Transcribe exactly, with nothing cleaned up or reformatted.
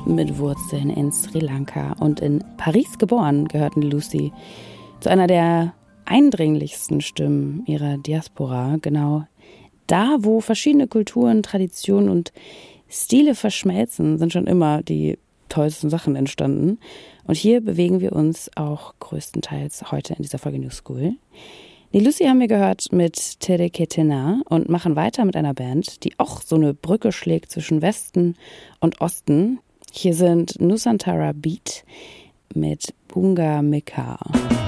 mit Wurzeln in Sri Lanka und in Paris geboren, gehörten Lucy zu einer der eindringlichsten Stimmen ihrer Diaspora, genau da, wo verschiedene Kulturen, Traditionen und Stile verschmelzen, sind schon immer die tollsten Sachen entstanden. Und hier bewegen wir uns auch größtenteils heute in dieser Folge New School. Die Lucy haben wir gehört mit Tere Ketena und machen weiter mit einer Band, die auch so eine Brücke schlägt zwischen Westen und Osten. Hier sind Nusantara Beat mit Bunga Mekar.